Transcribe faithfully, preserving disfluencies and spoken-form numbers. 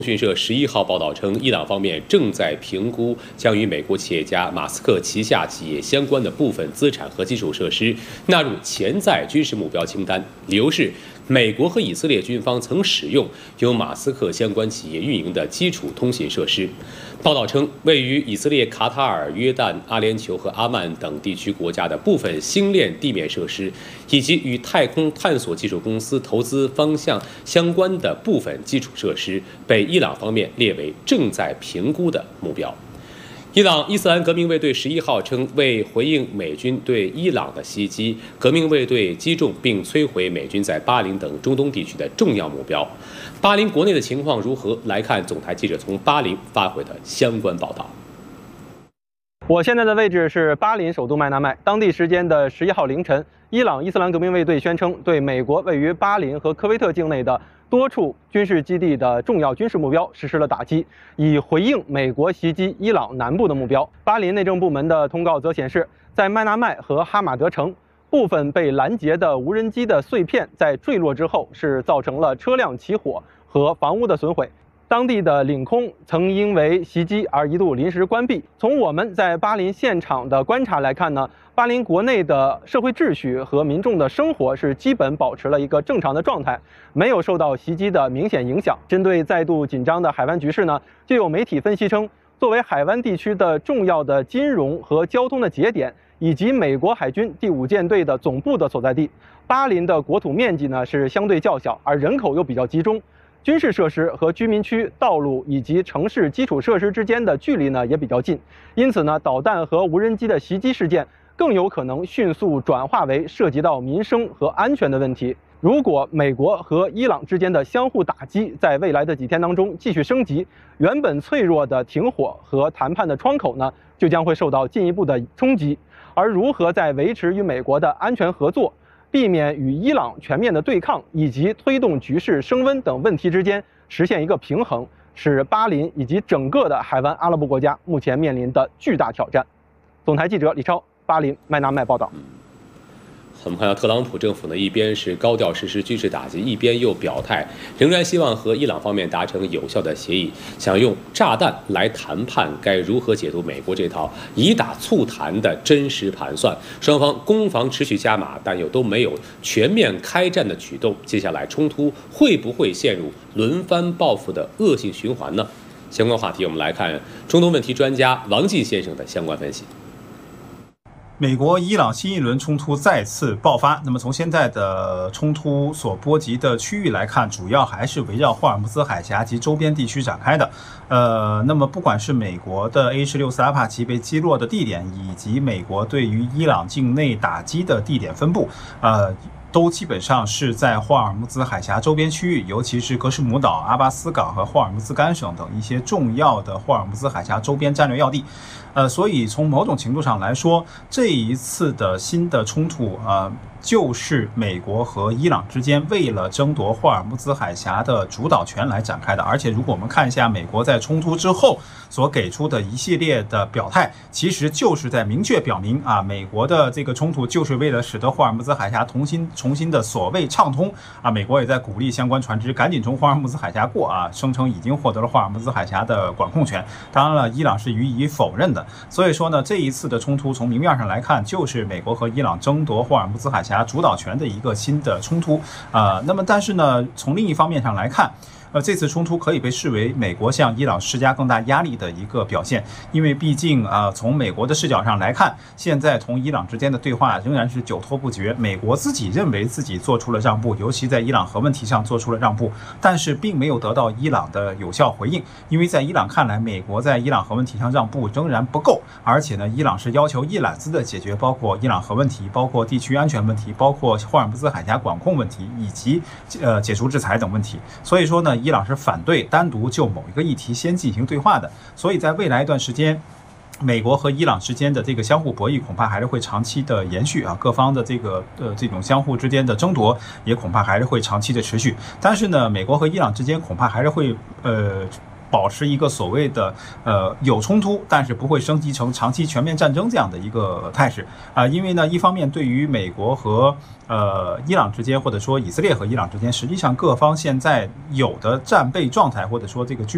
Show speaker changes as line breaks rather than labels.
讯社十一号报道称，伊朗方面正在评估将与美国企业家马斯克旗下企业相关的部分资产和基础设施纳入潜在军事目标清单。理由是，美国和以色列军方曾使用由马斯克相关企业运营的基础通信设施。报道称，位于以色列、卡塔尔、约旦、阿联酋和阿曼等地区国家的部分星链地面设施，以及与太空探索技术公司投资方向相关的部分基础设施，被伊朗方面列为正在评估的目标。伊朗伊斯兰革命卫队十一号称，为回应美军对伊朗的袭击，革命卫队击中并摧毁美军在巴林等中东地区的重要目标。巴林国内的情况如何？来看总台记者从巴林发回的相关报道。
我现在的位置是巴林首都麦纳麦。当地时间的十一号凌晨，伊朗伊斯兰革命卫队宣称对美国位于巴林和科威特境内的多处军事基地的重要军事目标实施了打击，以回应美国袭击伊朗南部的目标。巴林内政部门的通告则显示，在麦纳麦和哈马德城，部分被拦截的无人机的碎片在坠落之后是造成了车辆起火和房屋的损毁。当地的领空曾因为袭击而一度临时关闭。从我们在巴林现场的观察来看呢，巴林国内的社会秩序和民众的生活是基本保持了一个正常的状态，没有受到袭击的明显影响。针对再度紧张的海湾局势呢，就有媒体分析称，作为海湾地区的重要的金融和交通的节点，以及美国海军第五舰队的总部的所在地，巴林的国土面积呢是相对较小，而人口又比较集中。军事设施和居民区、道路以及城市基础设施之间的距离呢也比较近，因此呢，导弹和无人机的袭击事件更有可能迅速转化为涉及到民生和安全的问题。如果美国和伊朗之间的相互打击在未来的几天当中继续升级，原本脆弱的停火和谈判的窗口呢，就将会受到进一步的冲击。而如何在维持与美国的安全合作、避免与伊朗全面的对抗以及推动局势升温等问题之间实现一个平衡，是巴林以及整个的海湾阿拉伯国家目前面临的巨大挑战。总台记者李超，巴林麦纳麦报道。
我们看到特朗普政府呢，一边是高调实施军事打击，一边又表态，仍然希望和伊朗方面达成有效的协议，想用炸弹来谈判该如何解读美国这套以打促谈的真实盘算。双方攻防持续加码，但又都没有全面开战的举动。接下来冲突会不会陷入轮番报复的恶性循环呢？相关话题，我们来看中东问题专家王进先生的相关分析。
美国伊朗新一轮冲突再次爆发。那么从现在的冲突所波及的区域来看，主要还是围绕霍尔木兹海峡及周边地区展开的。呃，那么不管是美国的 A 十六四阿帕奇被击落的地点，以及美国对于伊朗境内打击的地点分布，呃。都基本上是在霍尔木兹海峡周边区域，尤其是格什姆岛、阿巴斯港和霍尔木兹干省等一些重要的霍尔木兹海峡周边战略要地。呃，所以从某种程度上来说，这一次的新的冲突，呃，就是美国和伊朗之间为了争夺霍尔木兹海峡的主导权来展开的。而且，如果我们看一下美国在冲突之后所给出的一系列的表态，其实就是在明确表明啊，美国的这个冲突就是为了使得霍尔木兹海峡重新重新的所谓畅通啊。美国也在鼓励相关船只赶紧从霍尔木兹海峡过啊，声称已经获得了霍尔木兹海峡的管控权。当然了，伊朗是予以否认的。所以说呢，这一次的冲突从明面上来看，就是美国和伊朗争夺霍尔木兹海峡主导权的一个新的冲突啊、呃。那么，但是呢，从另一方面上来看，呃，这次冲突可以被视为美国向伊朗施加更大压力的一个表现，因为毕竟啊、呃，从美国的视角上来看，现在同伊朗之间的对话仍然是久拖不决。美国自己认为自己做出了让步，尤其在伊朗核问题上做出了让步，但是并没有得到伊朗的有效回应，因为在伊朗看来，美国在伊朗核问题上让步仍然不够，而且呢，伊朗是要求一揽子的解决，包括伊朗核问题，包括地区安全问题，包括霍尔木兹海峡管控问题，以及呃解除制裁等问题。所以说呢，伊朗是反对单独就某一个议题先进行对话的，所以在未来一段时间，美国和伊朗之间的这个相互博弈恐怕还是会长期的延续啊，各方的这个呃这种相互之间的争夺也恐怕还是会长期的持续。但是呢，美国和伊朗之间恐怕还是会呃。保持一个所谓的呃有冲突，但是不会升级成长期全面战争这样的一个态势啊、呃。因为呢，一方面对于美国和呃伊朗之间，或者说以色列和伊朗之间，实际上各方现在有的战备状态，或者说这个军